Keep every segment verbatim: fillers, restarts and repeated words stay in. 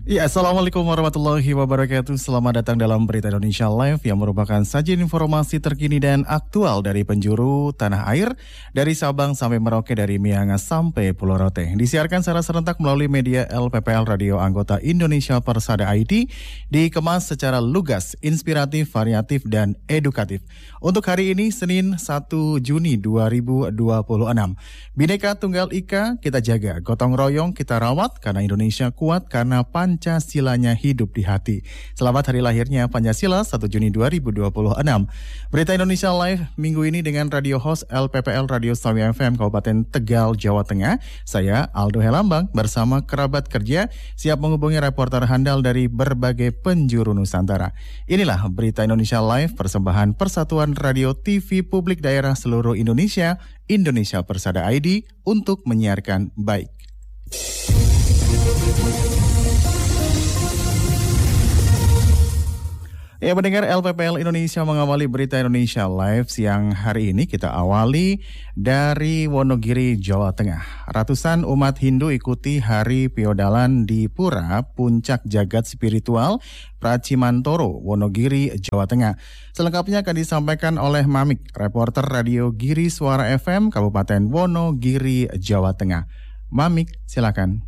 Ya, Assalamualaikum warahmatullahi wabarakatuh. Selamat datang dalam Berita Indonesia Live yang merupakan sajian informasi terkini dan aktual dari penjuru tanah air, dari Sabang sampai Merauke, dari Miangas sampai Pulau Rote. Disiarkan secara serentak melalui media L P P L Radio anggota Indonesia Persada I D, dikemas secara lugas, inspiratif, variatif, dan edukatif. Untuk hari ini, Senin satu Juni dua ribu dua puluh enam. Bhinneka Tunggal Ika kita jaga, gotong royong kita rawat, karena Indonesia kuat, karena Pancasilanya hidup di hati. Selamat hari lahirnya Pancasila satu Juni dua ribu dua puluh enam. Berita Indonesia Live minggu ini dengan radio host L P P L Radio Sawi F M Kabupaten Tegal, Jawa Tengah. Saya Aldo Helambang bersama kerabat kerja siap menghubungi reporter handal dari berbagai penjuru Nusantara. Inilah Berita Indonesia Live, persembahan Persatuan Radio T V Publik Daerah seluruh Indonesia, Indonesia Persada I D, untuk menyiarkan baik. Ya, mendengar L P P L Indonesia mengawali Berita Indonesia Live siang hari ini. Kita awali dari Wonogiri, Jawa Tengah. Ratusan umat Hindu ikuti Hari Piodalan di Pura Puncak Jagat Spiritual Pracimantoro, Wonogiri, Jawa Tengah. Selengkapnya akan disampaikan oleh Mamik, reporter Radio Giri Suara F M Kabupaten Wonogiri, Jawa Tengah. Mamik, silakan.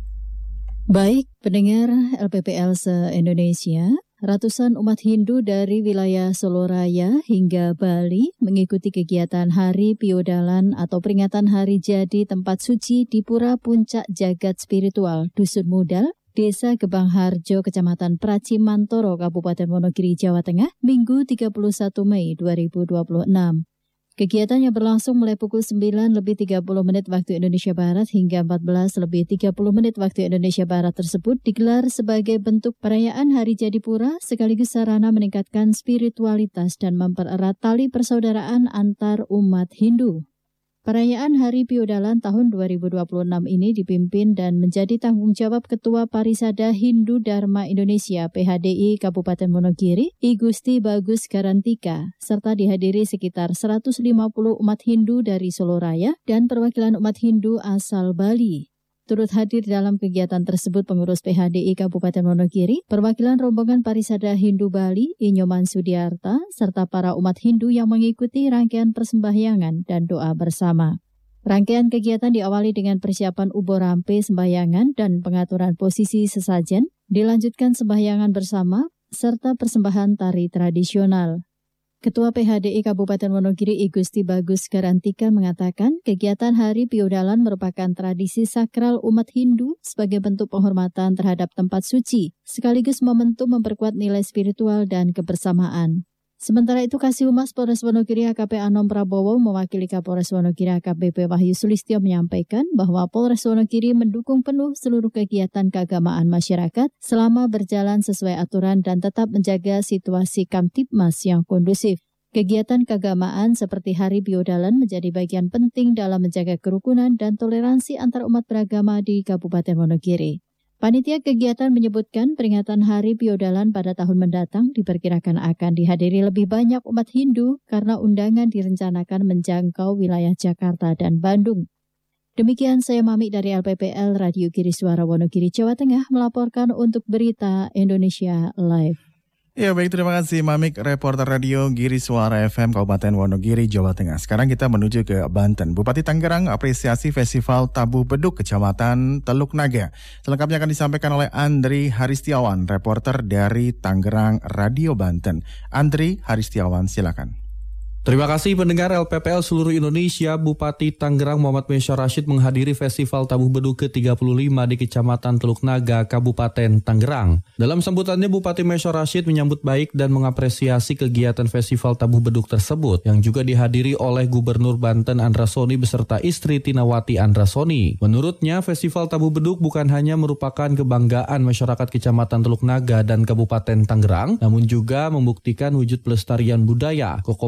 Baik, pendengar L P P L se-Indonesia. Ratusan umat Hindu dari wilayah Solo Raya hingga Bali mengikuti kegiatan Hari Piodalan atau peringatan Hari Jadi Tempat Suci di Pura Puncak Jagat Spiritual Dusun Mudal, Desa Gebang Harjo, Kecamatan Pracimantoro, Kabupaten Wonogiri, Jawa Tengah, Minggu tiga puluh satu Mei dua ribu dua puluh enam. Kegiatan yang berlangsung mulai pukul sembilan lebih tiga puluh menit waktu Indonesia Barat hingga empat belas lebih tiga puluh menit waktu Indonesia Barat tersebut digelar sebagai bentuk perayaan Hari Jadi Pura sekaligus sarana meningkatkan spiritualitas dan mempererat tali persaudaraan antar umat Hindu. Perayaan Hari Piodalan tahun dua ribu dua puluh enam ini dipimpin dan menjadi tanggung jawab Ketua Parisada Hindu Dharma Indonesia P H D I Kabupaten Wonogiri, I Gusti Bagus Garantika, serta dihadiri sekitar seratus lima puluh umat Hindu dari Solo Raya dan perwakilan umat Hindu asal Bali. Turut hadir dalam kegiatan tersebut pengurus P H D I Kabupaten Wonogiri, perwakilan rombongan Parisada Hindu Bali, Inyoman Sudiarta, serta para umat Hindu yang mengikuti rangkaian persembahyangan dan doa bersama. Rangkaian kegiatan diawali dengan persiapan ubo rampe sembahyangan dan pengaturan posisi sesajen, dilanjutkan sembahyangan bersama, serta persembahan tari tradisional. Ketua P H D I Kabupaten Wonogiri I Gusti Bagus Garantika mengatakan kegiatan Hari Piodalan merupakan tradisi sakral umat Hindu sebagai bentuk penghormatan terhadap tempat suci, sekaligus momentum memperkuat nilai spiritual dan kebersamaan. Sementara itu, Kasih Humas Polres Wonogiri A K P Anom Prabowo mewakili Kapolres Wonogiri A K B P Wahyu Sulistyo menyampaikan bahwa Polres Wonogiri mendukung penuh seluruh kegiatan keagamaan masyarakat selama berjalan sesuai aturan dan tetap menjaga situasi Kamtibmas yang kondusif. Kegiatan keagamaan seperti Hari Piodalan menjadi bagian penting dalam menjaga kerukunan dan toleransi antar umat beragama di Kabupaten Wonogiri. Panitia kegiatan menyebutkan peringatan Hari Piodalan pada tahun mendatang diperkirakan akan dihadiri lebih banyak umat Hindu karena undangan direncanakan menjangkau wilayah Jakarta dan Bandung. Demikian saya Mamik dari L P P L Radio Giri Suara Wonogiri, Jawa Tengah melaporkan untuk Berita Indonesia Live. Ya, baik, terima kasih Mamik, reporter Radio Giri Suara F M Kabupaten Wonogiri, Jawa Tengah. Sekarang kita menuju ke Banten. Bupati Tangerang apresiasi Festival Tabuh Beduk Kecamatan Teluk Naga. Selengkapnya akan disampaikan oleh Andri Haristiawan, reporter dari Tangerang Radio Banten. Andri Haristiawan, silakan. Terima kasih pendengar L P P L seluruh Indonesia. Bupati Tangerang Muhammad Mesya Rashid menghadiri Festival Tabuh Beduk ke tiga puluh lima di Kecamatan Teluk Naga, Kabupaten Tangerang. Dalam sambutannya, Bupati Mesya Rashid menyambut baik dan mengapresiasi kegiatan Festival Tabuh Beduk tersebut yang juga dihadiri oleh Gubernur Banten Andra Soni beserta istri Tinawati Andra Soni. Menurutnya, Festival Tabuh Beduk bukan hanya merupakan kebanggaan masyarakat Kecamatan Teluk Naga dan Kabupaten Tangerang, namun juga membuktikan wujud pelestarian budaya, kekompakan,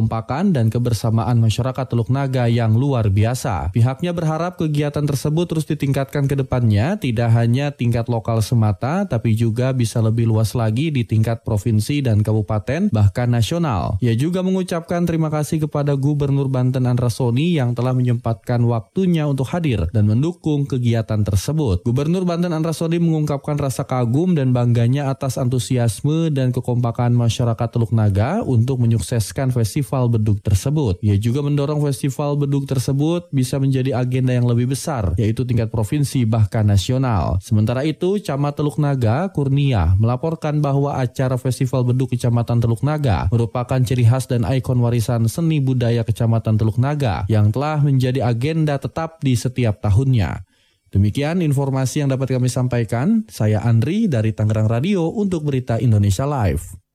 kerukunan dan kebersamaan masyarakat Teluk Naga yang luar biasa. Pihaknya berharap kegiatan tersebut terus ditingkatkan ke depannya, tidak hanya tingkat lokal semata, tapi juga bisa lebih luas lagi di tingkat provinsi dan kabupaten, bahkan nasional. Ia juga mengucapkan terima kasih kepada Gubernur Banten Andra Soni yang telah menyempatkan waktunya untuk hadir dan mendukung kegiatan tersebut. Gubernur Banten Andra Soni mengungkapkan rasa kagum dan bangganya atas antusiasme dan kekompakan masyarakat Teluk Naga untuk menyukseskan festival bedug tersebut. Ia juga mendorong festival bedug tersebut bisa menjadi agenda yang lebih besar, yaitu tingkat provinsi bahkan nasional. Sementara itu, Camat Teluk Naga, Kurnia, melaporkan bahwa acara festival bedug Kecamatan Teluk Naga merupakan ciri khas dan ikon warisan seni budaya Kecamatan Teluk Naga yang telah menjadi agenda tetap di setiap tahunnya. Demikian informasi yang dapat kami sampaikan. Saya Andri dari Tangerang Radio untuk Berita Indonesia Live.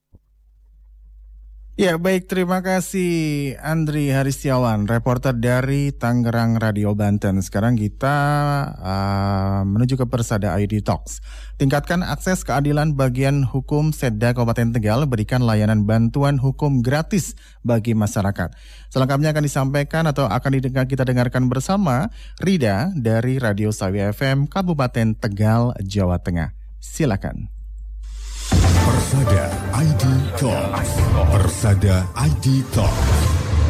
Ya baik, terima kasih Andri Haristiawan, reporter dari Tangerang Radio Banten. Sekarang kita uh, menuju ke Persada I D Talks. Tingkatkan akses keadilan bagian hukum Setda Kabupaten Tegal, berikan layanan bantuan hukum gratis bagi masyarakat. Selengkapnya akan disampaikan atau akan didengar, kita dengarkan bersama Rida dari Radio Sawi F M Kabupaten Tegal, Jawa Tengah. Silakan. Persada I D Talks. Persada I D Talks.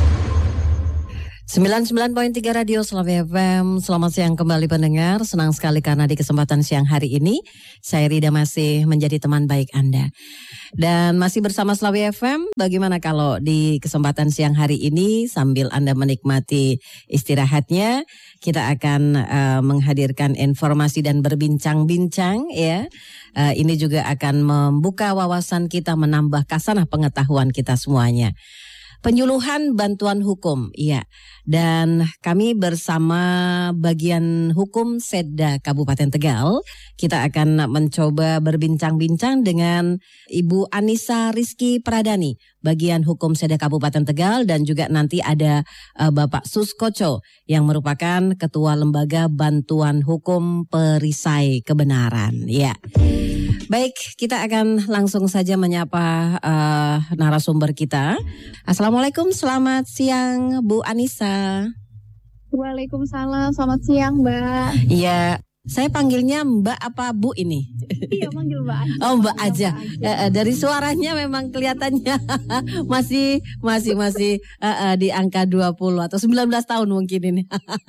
sembilan puluh sembilan koma tiga Radio Sawi F M. Selamat siang kembali pendengar. Senang sekali karena di kesempatan siang hari ini saya Rida masih menjadi teman baik Anda. Dan masih bersama Sawi F M. Bagaimana kalau di kesempatan siang hari ini sambil Anda menikmati istirahatnya, kita akan uh, menghadirkan informasi dan berbincang-bincang ya. Uh, ini juga akan membuka wawasan kita, menambah kasanah pengetahuan kita semuanya. Penyuluhan bantuan hukum, iya. Dan kami bersama bagian hukum Setda Kabupaten Tegal, kita akan mencoba berbincang-bincang dengan Ibu Anissa Rizky Pradani, bagian hukum Setda Kabupaten Tegal, dan juga nanti ada uh, Bapak Suskoco yang merupakan Ketua Lembaga Bantuan Hukum Perisai Kebenaran, ya. Baik, kita akan langsung saja menyapa uh, narasumber kita. Assalamualaikum, selamat siang Bu Anissa. Waalaikumsalam, selamat siang Mbak. Iya, saya panggilnya Mbak apa Bu ini? Iya, panggil Mbak aja. Oh Mbak aja. Mbak aja. Dari suaranya memang kelihatannya masih masih masih uh, uh, di angka dua puluh atau sembilan belas tahun mungkin ini.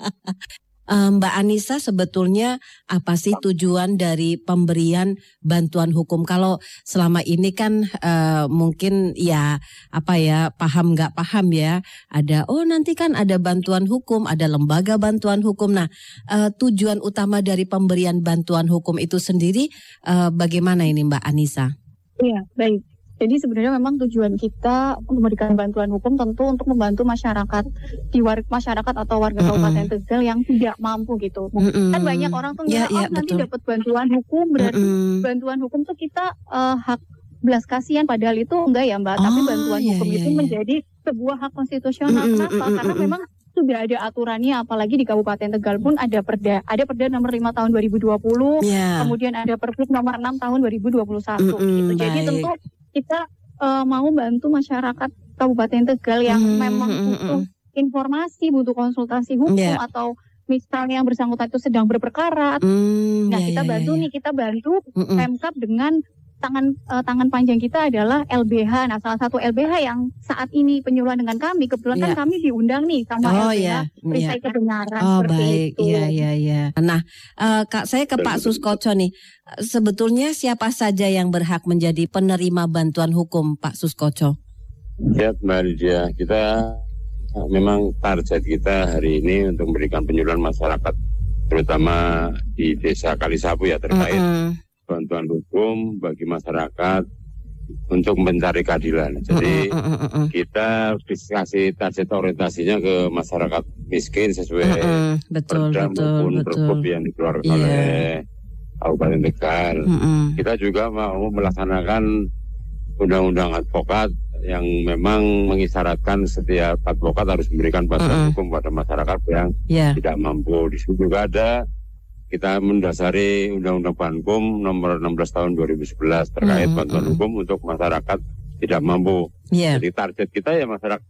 Mbak Anissa, sebetulnya apa sih tujuan dari pemberian bantuan hukum? Kalau selama ini kan uh, mungkin ya apa ya paham nggak paham ya, ada oh nanti kan ada bantuan hukum, ada lembaga bantuan hukum. Nah uh, tujuan utama dari pemberian bantuan hukum itu sendiri uh, bagaimana ini Mbak Anissa? Iya baik. Jadi sebenarnya memang tujuan kita untuk memberikan bantuan hukum tentu untuk membantu masyarakat di war- masyarakat atau warga Mm-mm. Kabupaten Tegal yang tidak mampu gitu. Mm-mm. Kan banyak orang tuh Ya, ngira, ya, oh nanti betul. dapat bantuan hukum, berarti Mm-mm. bantuan hukum tuh kita uh, hak belas kasihan, padahal itu enggak ya Mbak. Tapi Oh, bantuan iya, hukum iya, itu iya. menjadi sebuah hak konstitusional. Mm-mm, Kenapa? mm-mm, Karena mm-mm. memang sudah ada aturannya, apalagi di Kabupaten Tegal pun ada perda, ada perda nomor lima tahun dua ribu dua puluh, Ya. kemudian ada Perpres nomor enam tahun dua ribu dua puluh satu Mm-mm, gitu. Jadi baik. tentu kita uh, mau bantu masyarakat Kabupaten Tegal yang Mm-mm, memang mm-mm, butuh informasi, butuh konsultasi hukum, Ya. atau misalnya yang bersangkutan itu sedang berperkara. Mm, Nah, ya, kita ya, ya, bantu ya. nih, kita bantu Mm-mm. Pemkab dengan tangan uh, tangan panjang kita adalah L B H. Nah, salah satu L B H yang saat ini penyuluhan dengan kami, kebetulan Ya. kan kami diundang nih sama Oh, L B H ya, Perisai ya. Kebenaran Oh seperti baik, itu. iya iya iya. Nah, uh, Kak, saya ke Pak Suskoco nih. Sebetulnya siapa saja yang berhak menjadi penerima bantuan hukum, Pak Suskoco? Ya, Mbak Lydia, kita memang target kita hari ini untuk memberikan penyuluhan masyarakat, terutama di Desa Kalisapu ya, terkait Mm-mm. bantuan hukum bagi masyarakat untuk mencari keadilan. Jadi Mm-mm, mm-mm, kita kasih target orientasinya ke masyarakat miskin sesuai mm-mm. Betul, perda betul, maupun betul. pergub yang dikeluarkan Iya. oleh Kabupaten Tegal. Mm-mm. Kita juga mau melaksanakan undang-undang advokat yang memang mengisyaratkan setiap advokat harus memberikan bantuan Mm-mm. hukum pada masyarakat yang Ya. tidak mampu. Di situ juga ada kita mendasari Undang-Undang Bankum nomor enam belas tahun dua ribu sebelas terkait Mm-mm, bantuan mm-mm. hukum untuk masyarakat tidak mampu. Ya. Jadi target kita ya masyarakat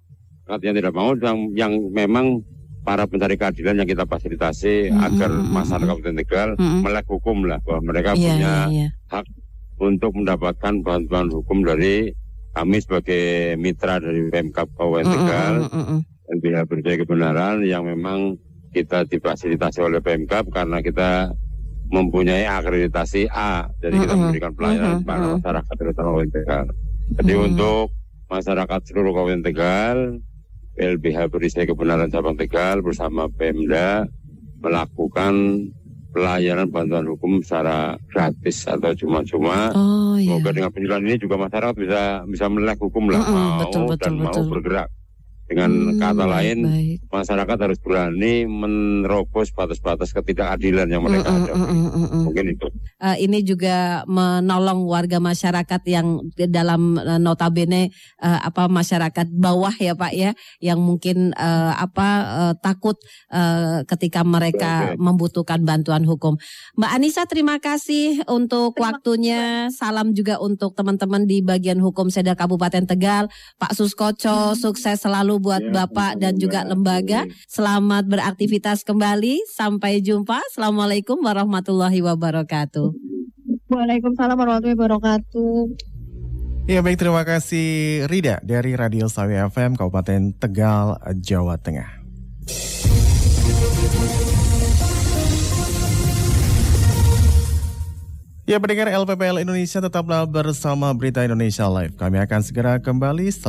masyarakat yang tidak mau, yang, yang memang para pencari keadilan yang kita fasilitasi mm-hmm. agar masyarakat Kabupaten Tegal mm-hmm. melek hukum lah, bahwa mereka yeah, punya yeah, yeah. hak untuk mendapatkan bantuan hukum dari kami sebagai mitra dari Pemkab Kabupaten Tegal mm-hmm. dan pihak berjaya kebenaran yang memang kita difasilitasi oleh Pemkab karena kita mempunyai akreditasi A, jadi mm-hmm. kita memberikan pelayanan mm-hmm. pada masyarakat terutama Kabupaten Tegal. Jadi mm-hmm. untuk masyarakat seluruh Kabupaten Tegal, P L B H Perisai Kebenaran Cabang Tegal bersama Pemda melakukan pelayanan bantuan hukum secara gratis atau cuma-cuma. Oh, iya. Semoga dengan penyuluhan ini juga masyarakat bisa bisa melek hukum lah, mm-hmm, mau betul, betul, dan betul. mau bergerak. Dengan hmm, kata lain, baik. masyarakat harus berani menerobos batas-batas ketidakadilan yang mereka mm, hadapi. Mm, mm, mm. Mungkin itu. Uh, ini juga menolong warga masyarakat yang dalam uh, notabene uh, apa masyarakat bawah ya Pak ya, yang mungkin uh, apa uh, takut uh, ketika mereka okay. membutuhkan bantuan hukum. Mbak Anissa, terima kasih untuk terima waktunya. Kasih. Salam juga untuk teman-teman di bagian hukum Seda Kabupaten Tegal. Pak Suskoco, hmm. sukses selalu buat ya, Bapak dan juga lembaga. Selamat beraktivitas kembali. Sampai jumpa. Assalamualaikum warahmatullahi wabarakatuh. Waalaikumsalam warahmatullahi wabarakatuh. Ya baik, terima kasih Rida dari Radio Sawi F M Kabupaten Tegal, Jawa Tengah. Ya pendengar L P P L Indonesia, tetaplah bersama Berita Indonesia Live. Kami akan segera kembali setelah